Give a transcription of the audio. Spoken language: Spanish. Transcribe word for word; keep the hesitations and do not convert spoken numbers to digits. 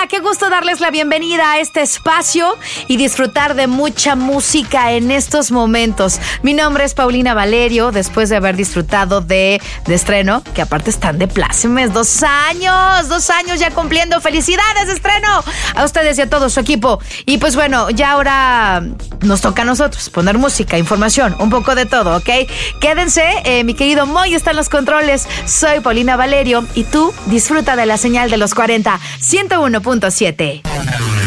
cuarenta, qué gusto darles la bienvenida a este espacio y disfrutar de mucha música en estos momentos. Mi nombre es Paulina Valerio, después de haber disfrutado de, de estreno, que aparte están de plácemes, dos años, dos años ya cumpliendo. ¡Felicidades, estreno! A ustedes y a todo su equipo. Y pues bueno, ya ahora nos toca a nosotros poner música, información, un poco de todo, ¿ok? Quédense, eh, mi querido Moy está en los controles. Soy Paulina Valerio y tú disfruta de la señal de los cuarenta, ciento uno punto siete.